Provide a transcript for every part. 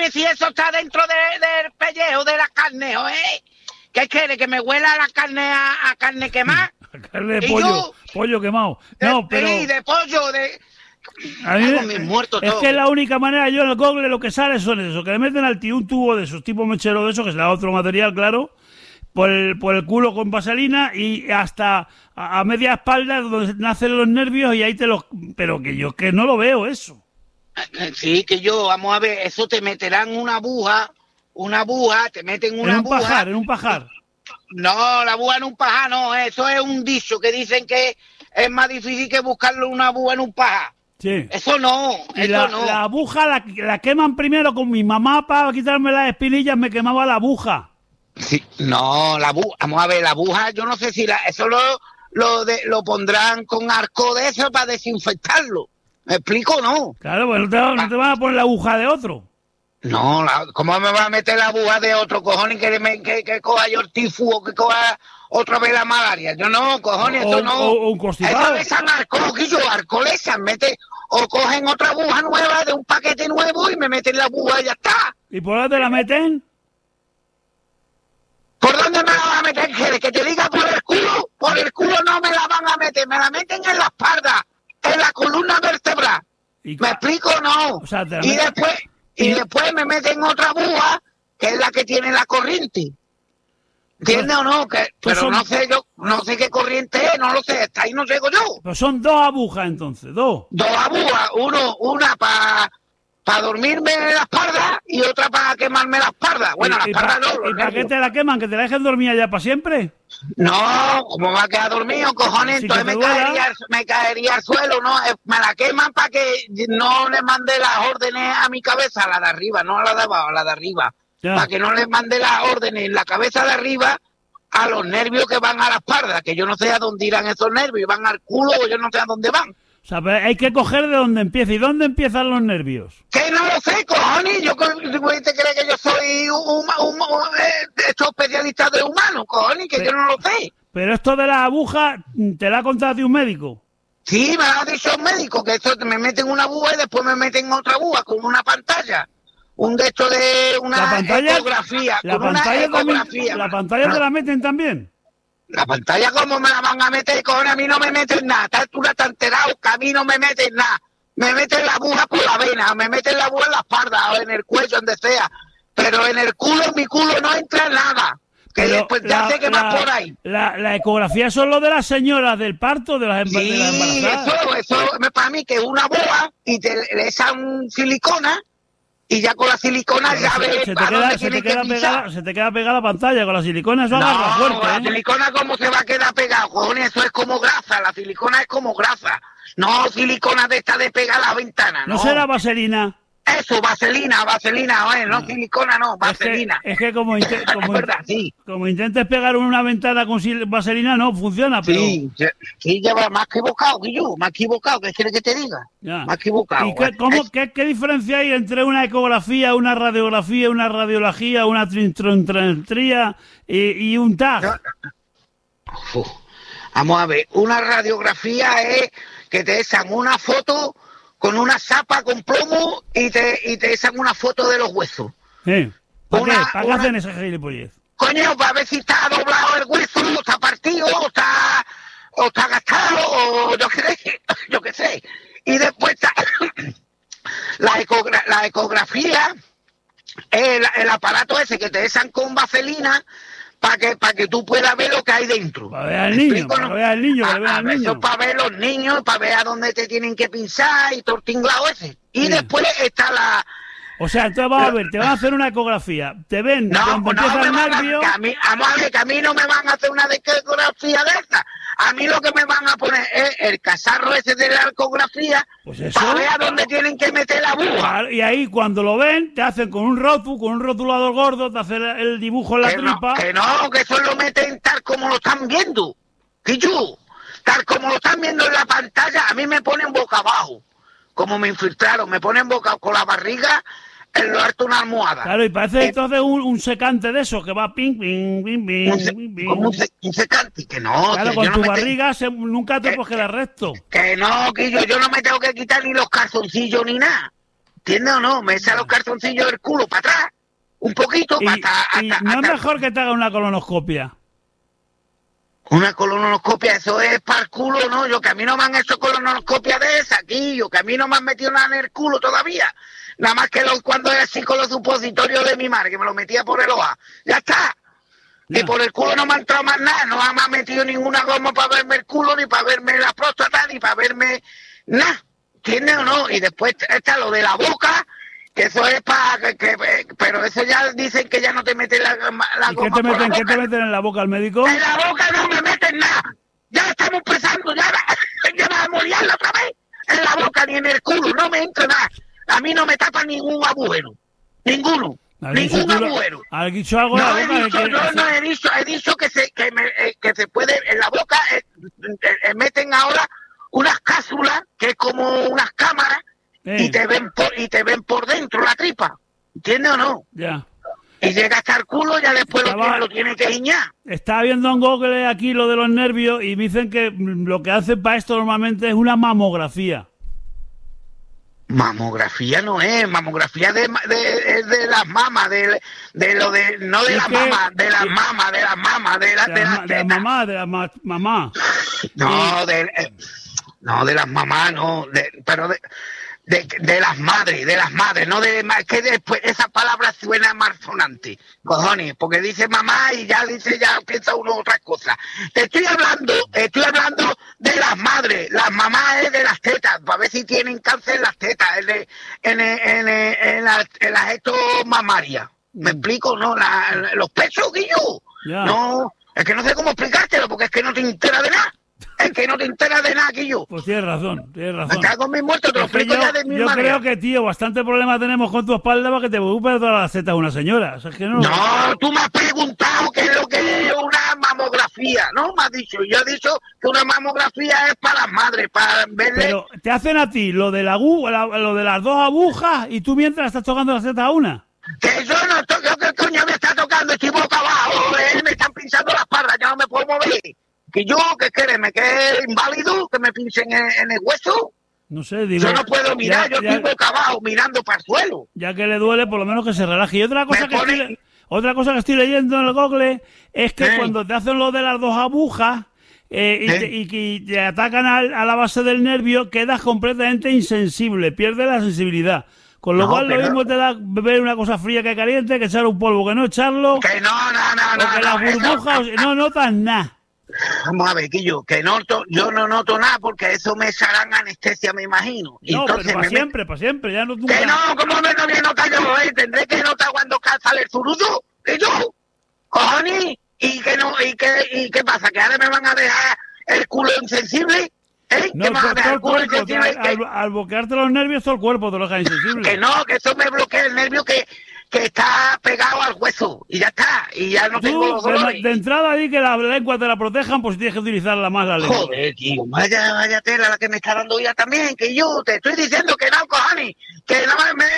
cojones si eso está dentro del pellejo de la carne, ¿eh? ¿Qué quiere? ¿Que me huela la carne a carne quemada? Carne de pollo, pollo quemado. No, pero... Sí, de pollo, de... A mí es que la única manera, yo en el Google lo que sale son eso, que le meten al tío un tubo de esos, tipo mechero de eso, que será otro material, claro, por el culo con vaselina y hasta a media espalda donde nacen los nervios y ahí te los... Pero que yo que no lo veo eso. Sí, que yo, vamos a ver, eso te meterán una aguja, te meten una aguja. En un pajar. No, la aguja en un pajar no, eso es un dicho que dicen que es más difícil que buscarlo una aguja en un pajar. Sí. Eso no, eso no. La aguja la queman primero con mi mamá para quitarme las espinillas, me quemaba la aguja. Sí, no, la aguja, vamos a ver, la aguja, yo no sé si eso lo pondrán con arco de eso para desinfectarlo. ¿Me explico? No. Claro, pues no te van a poner la aguja de otro. No, ¿cómo me va a meter la aguja de otro, cojones, que coja yo el tifus o que coja otra vez la malaria? Yo no, cojones, eso no. O un constipado. Eso le echan alcohol, mete, o cogen otra aguja nueva de un paquete nuevo y me meten la aguja y ya está. ¿Y por dónde la meten? ¿Por dónde me la van a meter? ¿Quieres que te diga por el culo? Por el culo no me la van a meter, me la meten en la espalda, en la columna vertebral. ¿Me explico o no? O sea, y después me meten otra aguja, que es la que tiene la corriente. ¿Entiendes o no? Pero no sé yo, no sé qué corriente es, no lo sé, está ahí no sé yo. Pues son dos agujas entonces, dos. Dos agujas, una para dormirme en la espalda y otra para quemarme la espalda. Bueno, la espalda no. ¿Y para qué te la queman? ¿Que te la dejen dormir allá para siempre? No, ¿cómo va a quedar dormido, cojones? Sí, entonces me caería al suelo, ¿no? Me la queman para que no le mande las órdenes a mi cabeza, a la de arriba, no a la de abajo, a la de arriba. Ya. Para que no le mande las órdenes en la cabeza de arriba a los nervios que van a la espalda, que yo no sé a dónde irán esos nervios, van al culo o yo no sé a dónde van. O sea, pero hay que coger de donde empieza. ¿Y dónde empiezan los nervios? Que no lo sé, cojones. ¿Te crees que yo soy estos especialistas de humanos, cojones? Que yo no lo sé. Pero esto de las agujas, ¿te la ha contado de un médico? Sí, me lo ha dicho un médico, que esto me meten una aguja y después me meten otra aguja con una pantalla. De una ecografía. ¿La pantalla te la meten también? La pantalla, ¿cómo me la van a meter? Cojones, a mí no me meten nada. Tú no estás enterado, que a mí no me meten nada. Me meten la aguja por la vena, me meten la aguja en la espalda o en el cuello, donde sea. Pero en el culo, en mi culo no entra nada. Que después ya sé que va por ahí. La ecografía son lo de las señoras del parto, de las embarazadas. Sí, eso para mí que es una boa y le echan silicona. Y ya con la silicona ya ves se te queda pegada la pantalla con la silicona, eso agarra fuerte. La silicona cómo se va a quedar pegada, cojones, eso es como grasa, la silicona es como grasa. No silicona de esta de pegar a la ventana, ¿no? ¿No será vaselina? Eso, vaselina, no silicona, no, vaselina. Es que como intentes pegar una ventana con vaselina, no funciona, pero... Sí, lleva más equivocado que yo, ¿qué quieres que te diga? Ya. Más equivocado. ¿Y qué diferencia hay entre una ecografía, una radiografía, una radiología, una trintrontría y un TAG? Vamos a ver, una radiografía es que te echan una foto con una zapa con plomo y te echan una foto de los huesos. ¿Para qué hacen esa gilipollez? Coño, para ver si está doblado el hueso, o está partido, o está gastado, o yo qué sé. Y después está la ecografía, el aparato ese que te echan con vaselina, para que tú puedas ver lo que hay dentro. Para ver al niño, Eso es para ver los niños, para ver a dónde te tienen que pinchar y todo el tinglado ese. Y después está la... O sea, entonces vamos a ver, te van a hacer una ecografía, te ven cuando empieza el nervio... Vamos a ver, que a mí no me van a hacer una ecografía de esta. A mí lo que me van a poner es el cacharro ese de la ecografía, pues eso, para ver a dónde tienen que meter la aguja. Claro, y ahí cuando lo ven, te hacen con un rotulador gordo, te hacen el dibujo en la tripa. Que eso lo meten tal como lo están viendo. Tal como lo están viendo en la pantalla, a mí me ponen boca abajo. Como me infiltraron, me ponen boca con la barriga en lo alto una almohada. Claro, y parece entonces un secante de esos que va ping, ping, ping, ping, ping. Como un secante, que no. Claro, con tu barriga nunca te puedes quedar recto. Que no, Quillo, yo no me tengo que quitar ni los calzoncillos ni nada. ¿entiendes o no? Me echa los calzoncillos del culo para atrás, un poquito, y no es mejor que te haga una colonoscopia. Una colonoscopia, eso es para el culo, ¿no? Yo que a mí no me han hecho colonoscopia de esa, aquí, yo que a mí no me han metido nada en el culo todavía. Nada más que cuando era así con los supositorios de mi madre, que me lo metía por el ojo. ¡Ya está! Ya. Y por el culo no me ha entrado más nada, no me ha metido ninguna goma para verme el culo, ni para verme la próstata, ni para verme nada. ¿Entiendes o no? Y después está lo de la boca, que eso es para pero eso ya dicen que ya no te meten la goma. ¿Qué te meten en la boca al médico? En la boca no me meten nada. Ya estamos empezando, ya vamos a liarla otra vez. En la boca ni en el culo, no me entra nada. A mí no me tapan ningún agujero. Ninguno. Ningún agujero. ¿Has dicho algo? No he dicho que se puede, en la boca meten ahora unas cápsulas, que es como unas cámaras, y te ven por dentro la tripa. ¿Entiendes o no? Ya. Y llega hasta el culo, ya después lo tiene que guiñar. Estaba viendo en Google aquí lo de los nervios y me dicen que lo que hacen para esto normalmente es una mamografía. Mamografía no es, mamografía de las mamas, de las mamás. No, de las mamás, no, pero de las madres, no de que después esa palabra suena malsonante, cojones, porque dice mamá y ya piensa uno otras cosas. Estoy hablando de las madres, las mamás es de las tetas, para ver si tienen cáncer en las tetas, en las estos mamarias. ¿Me explico? No, los pechos, Guillo. Yeah. No, es que no sé cómo explicártelo, porque es que no te enteras de nada. Es que no te enteras de nada, Guillo. Pues tienes razón. Me cago en mis muertos, te lo explico ya de mi manera. Yo creo que, tío, bastante problema tenemos con tu espalda para que te preocupes de todas las tetas de una señora. O sea, es que no, tú me has preguntado qué es lo que es una mamografía, ¿no? Me has dicho. Yo he dicho que una mamografía es para las madres, para verle... Pero te hacen a ti lo de lo de las dos agujas y tú mientras estás tocando las tetas a una. Que yo no estoy, yo que coño me está tocando, estoy boca abajo, me están pinchando las parras, ya no me puedo mover. Que yo, ¿qué quieres? ¿Me quedé inválido? ¿Que me pinchen en el hueso? No sé, digo... Yo no puedo mirar, yo estoy boca abajo mirando para el suelo. Ya que le duele, por lo menos que se relaje. Y otra cosa que estoy leyendo en el Google es que cuando te hacen lo de las dos agujas y te atacan a la base del nervio, quedas completamente insensible, pierdes la sensibilidad. Con lo cual lo mismo te da beber una cosa fría que caliente, que echar un polvo, que no echarlo. Que no. O que las burbujas no notas nada. Vamos a ver, Guillo, que yo no noto nada porque eso me echarán anestesia, me imagino. No, entonces pero para siempre, ya no... Que no, ¿cómo no voy a notar yo? Tendré que notar cuando sale el zurudo, que yo, cojones, y qué pasa, que ahora me van a dejar el culo insensible. No, al bloquearte los nervios, todo el cuerpo te lo deja insensible. Que no, que eso me bloquea el nervio que está pegado al hueso y ya está, y ya no tengo los dolores. De entrada ahí que la lengua te la protejan, pues tienes que utilizarla más la lengua. Joder, tío, vaya tela la que me está dando ya también, que yo te estoy diciendo que no, cojones, que no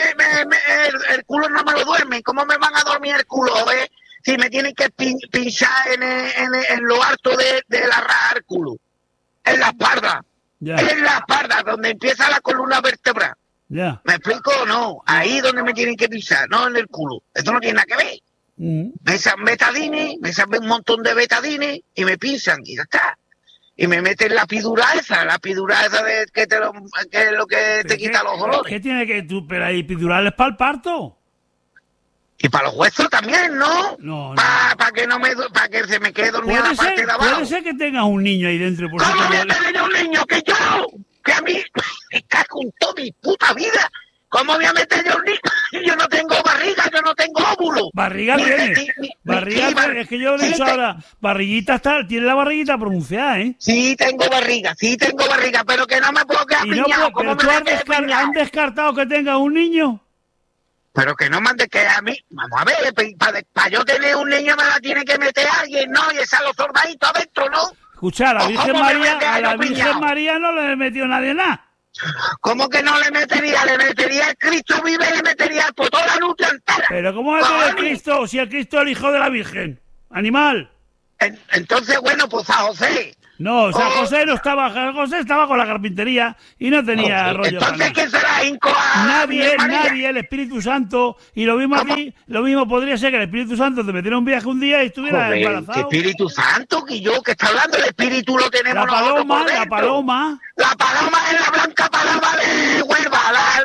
el culo no me lo duermen. ¿Cómo me van a dormir el culo, si me tienen que pinchar en lo alto de la raja del culo? En la espalda, en la espalda, donde empieza la columna vertebral. Ya. ¿Me explico o no? Ahí donde me tienen que pisar, no en el culo. Esto no tiene nada que ver. Me echan betadines, me echan un montón de betadines y me pinchan y ya está. Y me meten la epidural esa de que es lo que te quita los dolores. ¿Qué tiene que tú? Pero hay epidurales para el parto. Y para los huesos también, ¿no? No. Para que se me quede dormida la parte de abajo. Puede ser que tengas un niño ahí dentro. ¿Cómo voy a tener un niño que yo? Que a mí me cago en toda mi puta vida. ¿Cómo voy a meter yo un niño? Yo no tengo barriga, yo no tengo óvulo. Barriga tienes. Es que yo lo he dicho ahora. Barriguita está, tiene la barriguita pronunciada, ¿eh? Sí tengo barriga, pero que no me puedo quedar piñado. ¿Pero tú han descartado que tengas un niño? Pero que no mande que a mí, vamos a ver, para yo tener un niño me la tiene que meter alguien, ¿no? Y esa los soldaditos adentro, ¿no? Escucha, a la Virgen María no le metió nadie nada. ¿Cómo que no le metería? Le metería el Cristo vive, le metería por toda la nutria entera. Pero ¿cómo metería el Cristo si el Cristo es el hijo de la Virgen? Animal. Entonces, bueno, pues a José. No, o sea, José no estaba, José estaba con la carpintería y no tenía rollo. Entonces, ¿quién será Inco? Nadie, el Espíritu Santo. Y lo mismo aquí, lo mismo podría ser que el Espíritu Santo te metiera un viaje un día y estuviera embarazado. ¿Qué Espíritu Santo? Que está hablando, el Espíritu lo tenemos la paloma, nosotros. La paloma. La paloma es la blanca paloma de Huelva,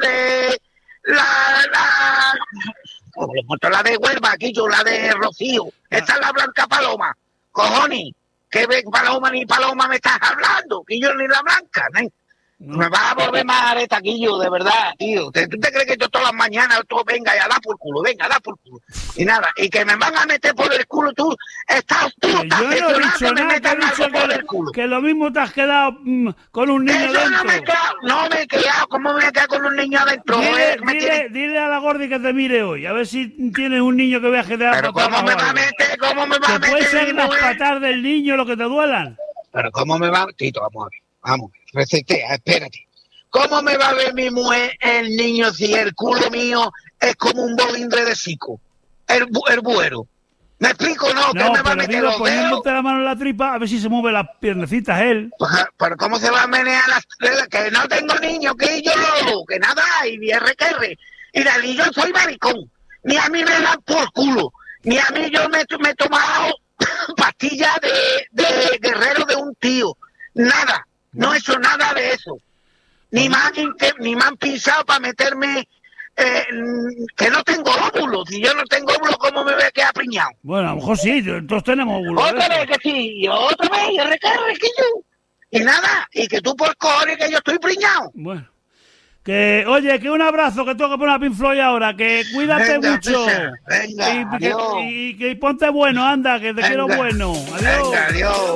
la de Huelva, aquí yo, la de Rocío. Esta es la blanca paloma. Cojones. ¿Qué paloma ni paloma me estás hablando? Que yo ni la blanca, ¿no? Me vas a volver más areta, Quillo, de verdad, tío. ¿Tú te crees que yo todas las mañanas venga y a dar por culo, venga, a dar por culo? Y nada, y que me van a meter por el culo, tú estás yo no he dicho nada, te he dicho que lo mismo te has quedado con un niño dentro. No me he quedado, ¿cómo me he quedado con un niño adentro? Dile a la Gordi que te mire hoy, a ver si tienes un niño que viaje de Pero ¿cómo me va a meter? ¿Cómo me va a meter? Puede ser las patas del niño lo que te duelan. Pero ¿cómo me va? Tito, vamos a ver. Vamos, recetea, espérate. ¿Cómo me va a ver mi mujer el niño si el culo mío es como un bolindre de cico? El buero. ¿Me explico? No, que me va a meter los poniéndote la mano en la tripa a ver si se mueve las piernecitas él. Pero ¿cómo se va a menear que no tengo niño, que yo que nada, y R. Mira, ni yo soy maricón, ni a mí me dan por culo, ni a mí yo me he tomado pastillas de guerrero de un tío, nada. No he hecho nada de eso. Ni me han pisado para meterme... que no tengo óvulos. Si yo no tengo óvulos, ¿cómo me voy a quedar priñado? Bueno, a lo mejor sí, todos tenemos óvulos. Otra vez que sí, otra vez, y recargue que yo. Y nada, y que tú por cojones que yo estoy priñado. Bueno. Que, oye, que un abrazo, que tengo que poner a Pink Floyd ahora, que cuídate mucho. Venga, y ponte bueno, anda, que te quiero bueno. Adiós. Venga, adiós.